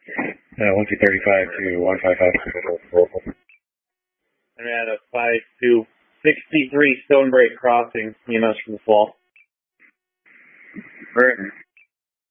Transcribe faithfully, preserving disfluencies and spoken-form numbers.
Uh, one two thirty-five to one five five. And at a five two sixty-three Stonebreak Crossing, E M S from the fall. Right.